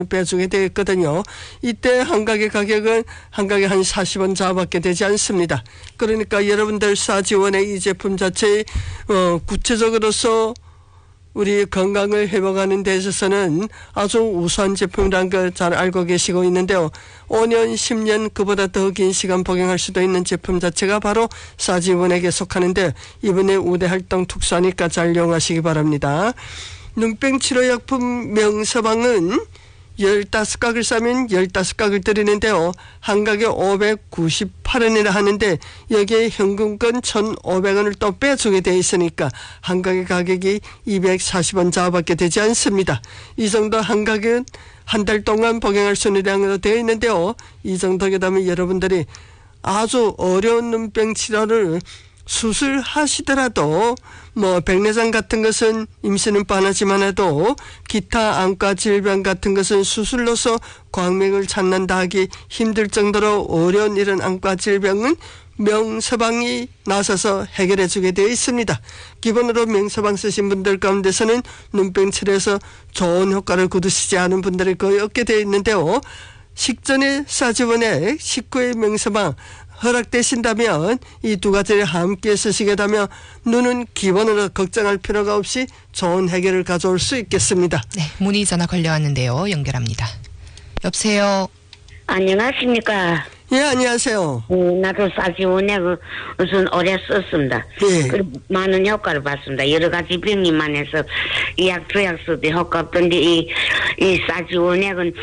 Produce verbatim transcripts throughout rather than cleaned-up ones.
빼주게 되었거든요. 이때 한 가게 가격은 한 가게 한 사십 원 자밖에 되지 않습니다. 그러니까 여러분들 싸지원의 이 제품 자체의 어, 구체적으로서 우리 건강을 회복하는 데 있어서는 아주 우수한 제품이라는 걸 잘 알고 계시고 있는데요. 오 년, 십 년 그보다 더 긴 시간 복용할 수도 있는 제품 자체가 바로 싸지원에게 속하는데 이번에 우대 활동 특수하니까 잘 이용하시기 바랍니다. 눈병 치료약품 명서방은 열다섯 각을 싸면 열다섯 각을 드리는데요. 한 각에 오백구십팔 원이라 하는데 여기에 현금권 천오백 원을 또 빼주게 되어 있으니까 한 각의 가격이 이백사십 원 자밖에 되지 않습니다. 이 정도 한 각은 한 달 동안 복용할 수 있는 양으로 되어 있는데요. 이 정도게 되면 여러분들이 아주 어려운 눈병 치료를 수술하시더라도 뭐 백내장 같은 것은 임신은 뻔하지만 해도 기타 안과 질병 같은 것은 수술로서 광맥을 찾는다 하기 힘들 정도로 어려운 이런 안과 질병은 명서방이 나서서 해결해 주게 되어 있습니다. 기본으로 명서방 쓰신 분들 가운데서는 눈병 치료에서 좋은 효과를 거두시지 않은 분들이 거의 없게 되어 있는데요. 식전에 싸지원의 식구의 명서방 허락되신다면 이 두 가지를 함께 쓰시게 되면 눈은 기본으로 걱정할 필요가 없이 좋은 해결을 가져올 수 있겠습니다. 네, 문의 전화 걸려왔는데요. 연결합니다. 여보세요. 안녕하십니까. 예, 안녕하세요. 음, 나도 싸지원에 그 우선 오래 썼습니다. 예. 그 많은 효과를 봤습니다. 여러 가지 병이만 해서 이약 투약 써도 효과 없던데 이, 이 싸지원액은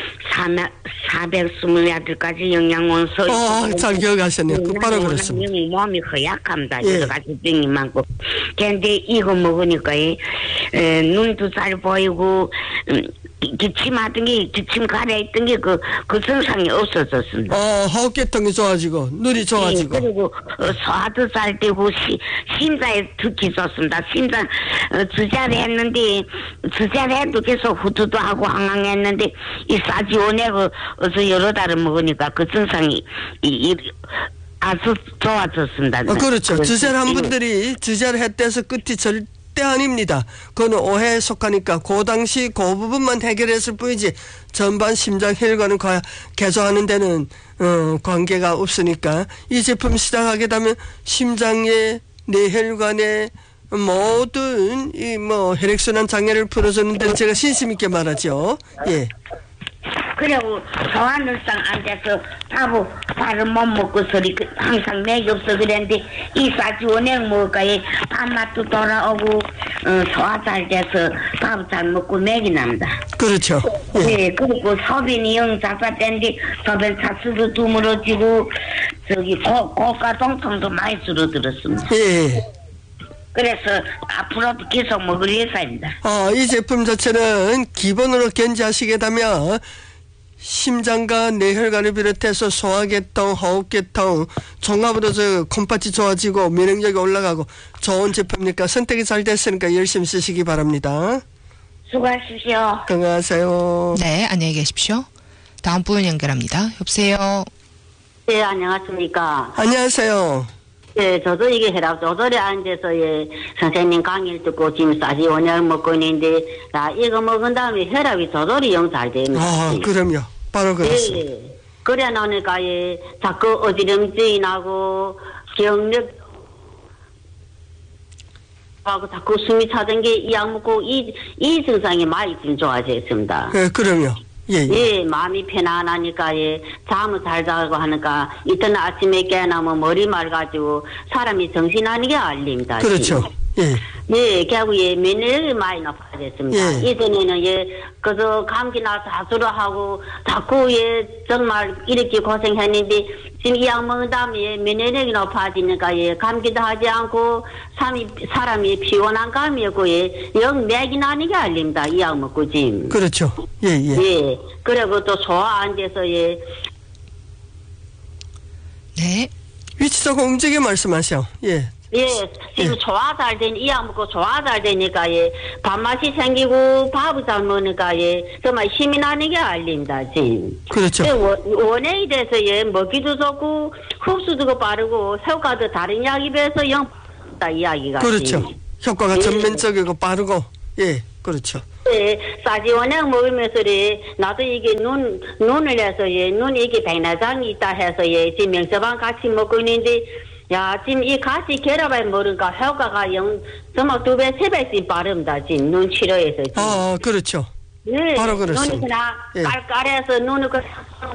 사백이십 가지 영양원소. 어, 잘 기억하셨네요. 그 바로 그렇습니다. 몸이 허약합니다. 예. 여러 가지 병이 많고. 근데 이거 먹으니까 이, 에, 눈도 잘 보이고 음, 기침하던 게 기침 가려있던 게 그 그 증상이 없어졌습니다. 어, 호흡계통이 좋아지고 눈이 좋아지고. 예, 그리고 어, 소화도 잘 되고 시, 심장에 특히 좋습니다. 심장 어, 주자를 했는데 주자를 해도 계속 후두도 하고 항항했는데 이 싸지원액을 어서 여러 달을 먹으니까 그 증상이 이, 이 아주 좋아졌습니다. 어, 그렇죠. 주사를 한 예. 분들이 주사를 했대서 끝이 절대 아닙니다. 그건 오해에 속하니까 그 당시 그 부분만 해결했을 뿐이지 전반 심장 혈관을 개조하는 데는 어, 관계가 없으니까 이 제품 시작하게 되면 심장의 뇌혈관의 모든 이 뭐 혈액순환 장애를 풀어주는 데는 제가 신심 있게 말하죠. 예. 그리고 소화늘상 앉아서 밥을 밥을 못 먹고 소리 항상 맥이 없어 그랬는데 이 싸지원액 먹을까에 밥맛도 돌아오고 어, 소화 잘 돼서 밥 잘 먹고 맥이 납니다. 그렇죠. 예. 네, 그리고 소변이 영 잡았는데 소변 차수도 드물어지고 저기 고, 고가 동통도 많이 줄어들었습니다. 예. 그래서 앞으로도 계속 먹을 예사입니다. 어, 이 제품 자체는 기본으로 견지하시게 되면 심장과 뇌혈관을 비롯해서 소화계통, 호흡계통 종합으로 저 콩팥이 좋아지고 면역력이 올라가고 좋은 제품이니까 선택이 잘 됐으니까 열심히 쓰시기 바랍니다. 수고하십시오. 건강하세요. 네, 안녕히 계십시오. 다음 분 연결합니다. 여보세요. 네, 안녕하십니까. 안녕하세요. 예, 저도 이게 혈압 조절에 앉아서 예, 선생님 강의를 듣고 지금 싸지원약 먹고 있는데, 야, 이거 먹은 다음에 혈압이 조절이 영 잘 됩니다. 아, 그럼요. 바로 그렇습니다. 예, 그래 나니까 예, 자꾸 어지럼증이 나고 기억력 하고 자꾸 숨이 차던 게 이 약 먹고 이, 이 증상이 많이 좀 좋아졌습니다. 예, 그럼요. 예, 예. 예, 마음이 편안하니까, 예, 잠을 잘 자고 하니까, 이튿날 아침에 깨어나면 머리 맑아지고, 사람이 정신하는 게 알립니다. 그렇죠. 예. 예, 결국, 예, 면역력이 많이 높아졌습니다. 예. 이전에는, 예, 그저 감기나 사수를 하고, 자꾸, 예, 정말 이렇게 고생했는데, 지금 이 약 먹은 다음에, 예, 면역력이 높아지니까, 예, 감기도 하지 않고, 사람이, 사람이 피곤한 감이 없고, 예, 영 맥이 나는 게 알립니다. 이 약 먹고, 지금. 그렇죠. 예, 예. 예. 그리고 또 소화 안 돼서, 예. 네. 위치 조금 움직여 말씀하세요. 예. 예. 지금 예. 소화 잘 된, 이 약 먹고 소화 잘 되니까, 예. 밥맛이 생기고, 밥을 잘 먹으니까, 예. 정말 힘이 나는 게 알립니다, 지금. 그렇죠. 예, 원, 원액이 돼서, 예. 먹기도 좋고, 흡수도 빠르고, 효과도 다른 약에 비해서 영, 다 이야기가. 그렇죠. 지금. 효과가 예. 전면적이고 빠르고, 예, 그렇죠. 예, 사지원액 먹으면서 예, 나도 이게 눈 눈을 해서 예, 눈 이게 백내장이 있다 해서 예, 지금 명서방 같이 먹고 있는데 야 지금 이 같이 결합해 먹으니까 효과가 영 정말 두 배, 세 배씩 빠릅니다. 지금 눈 치료해서. 지금. 아, 그렇죠. 네, 바로 그렇습니다. 눈이 그냥 예. 깔깔해서 눈을 그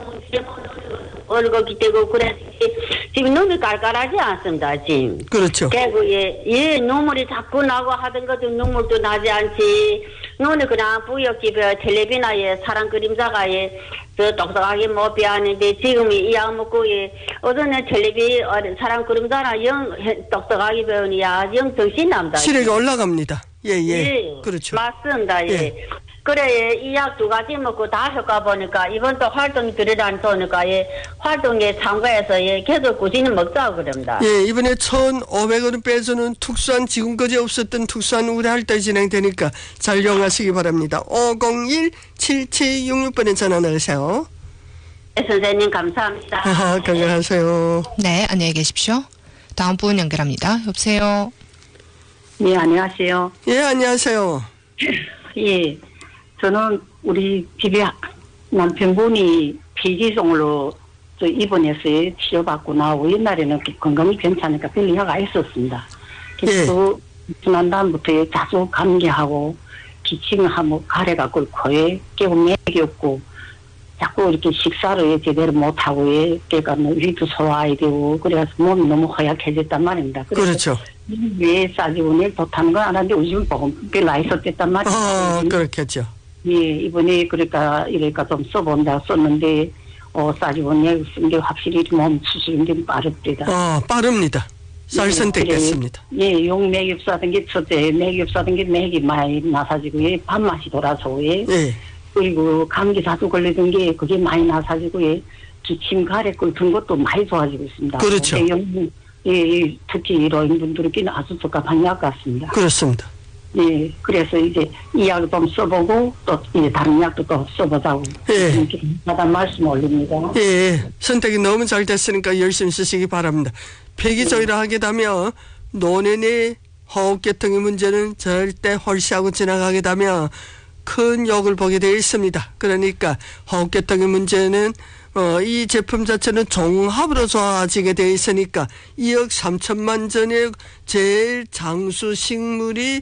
얼굴 기대고 그래 지금 눈이 깔깔하지 않습니다. 지금. 그렇죠. 그리고 예, 예 눈물이 자꾸 나고 하던 것도 눈물도 나지 않지. 눈이 그냥 뿌옇게 텔레비나 예 사람 그림자가 예저 똑똑하게 못 비하는데 지금 이 약 먹고 예 어제는 텔레비 사람 그림자나 영 똑똑하게 배우니 야영 정신 납니다. 시력이 올라갑니다. 예, 예. 예, 그렇죠. 맞습니다. 예. 예. 그래, 이 약 두 가지 먹고 다 효과 보니까 이번 또 활동이 들으라는 소니까 예, 활동에 참가해서 예, 계속 꾸준히 먹자고 그럽니다. 예, 이번에 천오백 원 빼주는 특수한 지금까지 없었던 특수한 우대 활동이 진행되니까 잘 이용하시기 바랍니다. 오공일 칠칠육육 번에 전화 넣으세요. 네, 선생님 감사합니다. 아하, 건강하세요. 네, 안녕히 계십시오. 다음 분 연결합니다. 여보세요. 네, 안녕하세요. 예, 안녕하세요. 예, 저는 우리 집에 남편분이 폐기종으로 저 입원해서 치료받고 나오고 옛날에는 건강이 괜찮으니까 별로 약 안 있었습니다. 그래서 지난 다음부터 자주 감기하고 기침하고 가래가 코에 깨고 맥이 없고 자꾸 이렇게 식사를 제대로 못하고 그러니까 뭐 위도 소화해야 되고 그래서 몸이 너무 허약해졌단 말입니다. 그렇죠. 왜 싸지원을 좋다는 건 알았는데 우리 집은 보험 별로 안 있었단 말이에요. 아, 그렇겠죠. 예, 이번에 그러니까 이러니까 좀 써본다 썼는데 어 싸지원을 쓴 게 확실히 몸 수술인데 빠릅니다. 아, 빠릅니다. 잘 선택했습니다. 예, 용맥엽사던 게 첫째, 맥엽사던 게 맥이 많이 나사지고 예, 밥맛이 돌아서 예. 예. 그리고 감기 자주 걸리던 게 그게 많이 나사지고 예, 기침 가래 끓는 것도 많이 좋아지고 있습니다. 그렇죠. 예, 예, 특히 이런 분들에게는 아주 적합한 약 같습니다. 그렇습니다. 예, 그래서 이제 이 약을 좀 써보고 또 이제 다른 약도 또 써보자고 예. 이렇게 하다 말씀 올립니다. 예, 예. 선택이 너무 잘 됐으니까 열심히 쓰시기 바랍니다. 폐기조이라 하게 되면 노년의 호흡계통의 문제는 절대 홀시하고 지나가게 되면 큰 욕을 보게 되어 있습니다. 그러니까 호흡계통의 문제는 어, 이 제품 자체는 종합으로 좋아지게 되어 있으니까 이억 삼천만 전의 제일 장수 식물이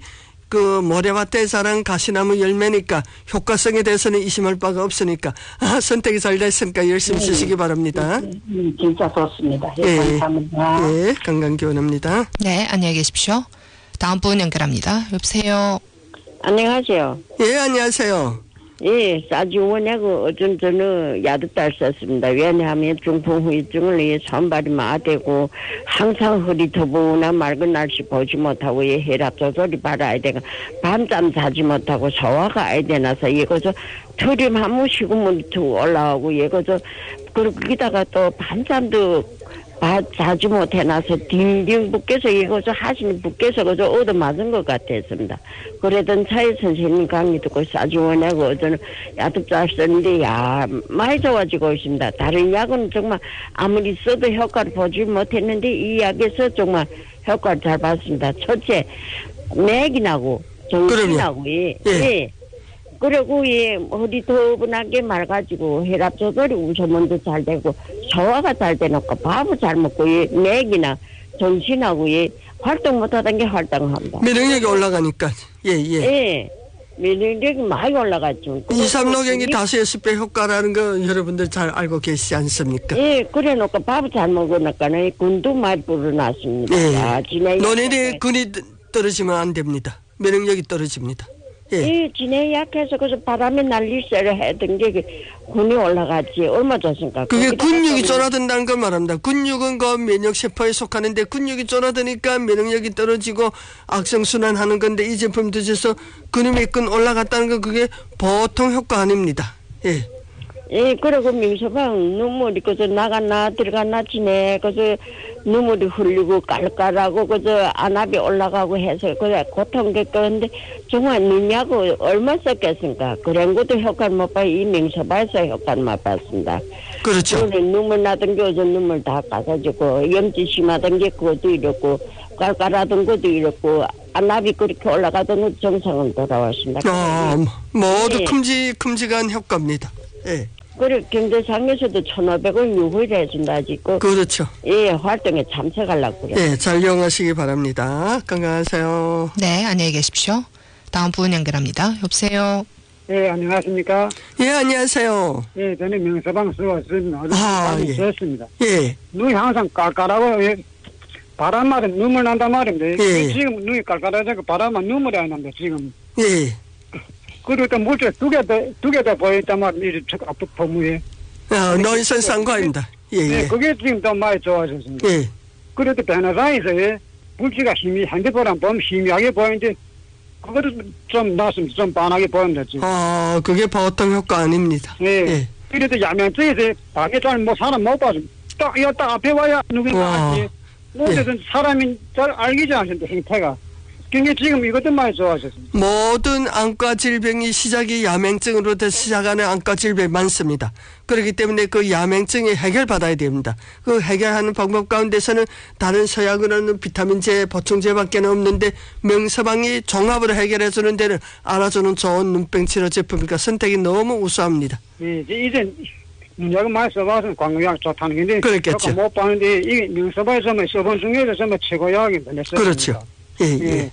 그 모래밭에 자란 가시나무 열매니까 효과성에 대해서는 의심할 바가 없으니까 아, 선택이 잘 됐으니까 열심히 네. 쓰시기 바랍니다. 음, 진짜 좋습니다. 예, 예, 감사합니다. 예, 건강 기원합니다. 네, 안녕히 계십시오. 다음 분 연결합니다. 여보세요. 안녕하세요. 예, 안녕하세요. 예, 싸지원하고 어쩐 저는 야두딸 썼습니다. 왜냐하면 중풍 후유증을 위해 손발이 마되고 항상 허리 터보나 맑은 날씨 보지 못하고 예, 혈압 조절이 빨아야 되고 밤잠 자지 못하고 소화가 아야 되나서 이거저 털이 한 무시고 물이 툭 올라오고 이거저 그리고 거기다가 또 밤잠도 바, 자주 못해놔서 딩딩 붓게서 이거 저 하시는 붓게서 그저 얻어맞은 것 같았습니다. 그러던 차에 선생님 강의 듣고 싸지원하고 어저는 야듭잘 썼는데 야 많이 좋아지고 있습니다. 다른 약은 정말 아무리 써도 효과를 보지 못했는데 이 약에서 정말 효과를 잘 봤습니다. 첫째 맥이 나고 정신이 나고 예. 예. 예. 그리고 예, 허리 더분하게 맑아지고 혈압 조절이 우선먼저 잘 되고 소화가 잘 되니까 밥을 잘 먹고 예, 맥이나 정신하고 예, 활동 못하던 게 활동합니다. 면역력이 올라가니까 예예. 예. 예, 면역력이 많이 올라갔죠. 이삼노경이 다수에서 배 효과라는 거 여러분들 잘 알고 계시지 않습니까? 예, 그래놓고 밥을 잘 먹으니까는 군도 많이 불어났습니다. 예. 아, 논인의 근이 떨어지면 안 됩니다. 면역력이 떨어집니다. 예. 예, 진해 약해서 그래서 바람에 날리세를 했던 게 군이 올라갔지. 얼마 좋습니까? 그게 근육이 쫄아든다는 걸 말합니다. 근육은 그 면역세포에 속하는데 근육이 쫄아드니까 면역력이 떨어지고 악성순환하는 건데 이 제품 드셔서 근육이 끈 올라갔다는 건 그게 보통 효과 아닙니다. 예. 예, 그리고 민서방 눈물이 그저 나갔나 들어갔나 지내 그저 눈물이 흘리고 깔깔하고 그저 안압이 올라가고 해서 그래 고통게 그런데 정말 눈약을 얼마 썼겠습니까? 그런 것도 효과를 못 봐요. 이 민서방에서 효과를 못 봤습니다. 그렇죠. 눈물 나던 게 어제 눈물 다 가가지고 염지 심하던 게 그것도 이렇고 깔깔하던 것도 이렇고 안압이 그렇게 올라가던 정상은 돌아왔습니다. 아, 모두 예. 큼직큼직한 효과입니다. 예. 그리고 경제상에서도 천오백 원 유후를 해준다 지고 그렇죠. 예 활동에 참석하려고 그래요. 예, 잘 이용하시기 바랍니다. 건강하세요. 네, 안녕히 계십시오. 다음 분 연결합니다. 여보세요. 예, 안녕하십니까. 예, 안녕하세요. 예, 저는 명서방 쓰었습니다. 아, 아주 예. 좋습니다. 예, 눈이 항상 깔깔하고, 예, 바람마다 눈물 난단 말인데, 예. 지금 눈이 깔깔하자고 바람만 눈물이 안 난다, 지금. 예. 그리고 또 물질 두 개 더, 두 개 더 보였단 말이에요. 이 앞에 포무에. 아, 노인선 쌍과입니다. 예, 예, 예. 그게 지금 더 많이 좋아졌습니다. 예. 그래도 변화상에서, 예, 물질가 힘이, 핸드폰랑 보면 희미하게 보이는데, 그것도 좀 낫습니다. 좀 반하게 보입니다, 지금. 아, 그게 보통 효과 아닙니다. 예. 예. 그래도 야면증에서 밤에 잘뭐 사람 못 봐서 딱, 이거 딱 앞에 와야 누군가 와. 알지. 어쨌든 사람이 잘 알기지 않습니다, 형태가. 그게 지금 이것도 많이 좋아졌습니다. 모든 안과 질병이 시작이 야맹증으로 시작하는 안과 질병이 많습니다. 그렇기 때문에 그 야맹증이 해결받아야 됩니다. 그 해결하는 방법 가운데서는 다른 서약으로는 비타민 C 보충제밖에 없는데 명서방이 종합으로 해결해주는 데는 알아주는 좋은 눈병 치료 제품이니까 선택이 너무 우수합니다. 예, 이제 이제 눈약을 많이 써봐서 광고약 좋다는 건데 그렇겠죠. 못 봤는데 이게 명서방에서 써본 중에서 정말 최고약입니다. 내 그렇죠. 예, 예. 예.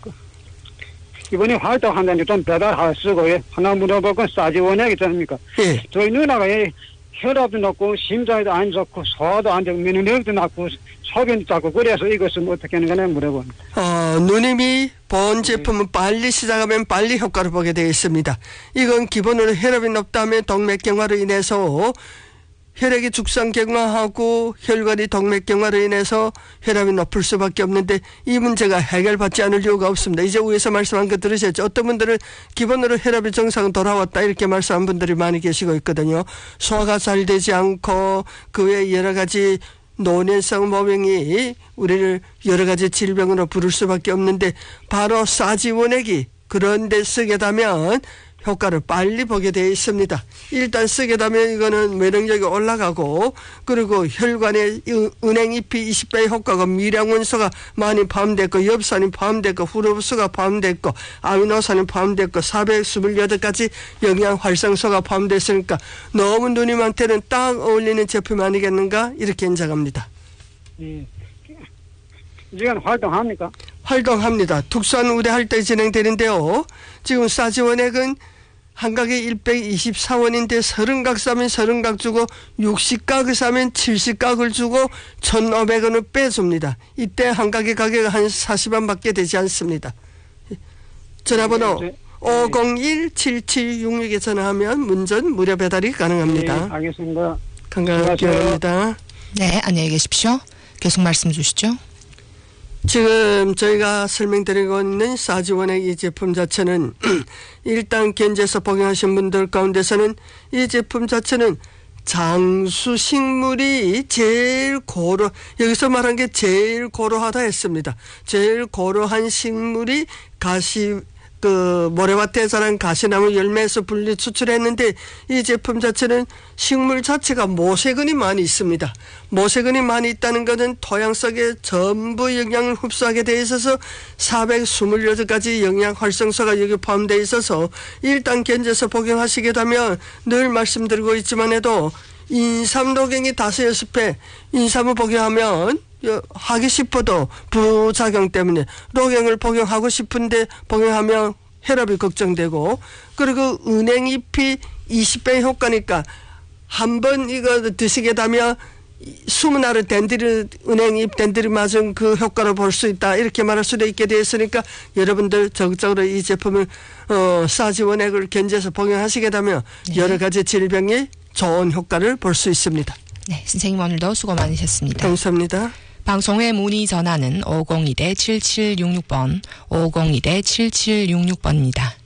이번에 활동한다는데 좀 배달하고 쓰고, 예. 하나 물어보고 싸지원액 있지 않습니까? 예. 저희 누나가 예, 혈압도 높고 심장도 안 좋고 소화도 안 되고 면역력도 낮고 소변도 작고 그래서 이것은 어떻게 하는 거냐 물어봅니다. 어, 누님이 본 제품은 빨리 시작하면 빨리 효과를 보게 되어 있습니다. 이건 기본으로 혈압이 높다면 동맥경화로 인해서 혈액이 죽상경화하고 혈관이 동맥경화로 인해서 혈압이 높을 수밖에 없는데 이 문제가 해결받지 않을 이유가 없습니다. 이제 위에서 말씀한 거 들으셨죠? 어떤 분들은 기본으로 혈압이 정상 돌아왔다 이렇게 말씀한 분들이 많이 계시고 있거든요. 소화가 잘 되지 않고 그 외에 여러 가지 노년성 모병이 우리를 여러 가지 질병으로 부를 수밖에 없는데 바로 싸지원액이 그런데 쓰게 되면 효과를 빨리 보게 되어 있습니다. 일단 쓰게 되면 이거는 면역력이 올라가고 그리고 혈관에 은행잎이 이십 배의 효과가 미량원소가 많이 포함됐고 엽산이 포함됐고 후르브스가 포함됐고 아미노산이 포함됐고 사백이십팔 가지 영양 활성소가 포함됐으니까 너무 누님한테는 딱 어울리는 제품 아니겠는가 이렇게 인정합니다. 예. 지금 활동합니까? 활동합니다. 특수한 의대 활동이 진행되는데요. 지금 싸지원액은 한 각에 백이십사 원인데 삼십 각 사면 삼십 각 주고 육십 각을 사면 칠십 각을 주고 천오백 원을 빼줍니다. 이때 한 각의 가격이 한 사십 원밖에 되지 않습니다. 전화번호 네, 네. 오공일 칠칠육육에 전화하면 문전 무료 배달이 가능합니다. 예, 알겠습니다. 건강하게 바랍니다. 네, 안녕히 계십시오. 계속 말씀 주시죠. 지금 저희가 설명드리고 있는 싸지원액 이 제품 자체는 일단 견제에서 복용하신 분들 가운데서는 이 제품 자체는 장수식물이 제일 고루 여기서 말한 게 제일 고루하다 했습니다. 제일 고루한 식물이 가시 그 모래밭에 자란 가시나무 열매에서 분리 추출했는데 이 제품 자체는 식물 자체가 모세근이 많이 있습니다. 모세근이 많이 있다는 것은 토양 속에 전부 영양을 흡수하게 돼 있어서 사백이십팔 가지 영양 활성소가 여기 포함되어 있어서 일단 견제해서 복용하시게 되면 늘 말씀드리고 있지만 해도 인삼 녹용이 다섯 여섯 배 인삼을 복용하면 하기 싶어도 부작용 때문에 녹용을 복용하고 싶은데 복용하면 혈압이 걱정되고 그리고 은행잎이 이십 배 효과니까 한번 이거 드시게 되면 스무 알을 덴드리 은행잎 덴드리 맞은 그 효과를 볼 수 있다 이렇게 말할 수도 있게 되었으니까 여러분들 적극적으로 이 제품을 어, 싸지원액을 견제해서 복용하시게 되면 네. 여러 가지 질병이 좋은 효과를 볼 수 있습니다. 네, 선생님 오늘도 수고 많으셨습니다. 감사합니다. 방송회 문의 전화는 오공일 칠칠육육 번, 오공일 칠칠육육 번입니다.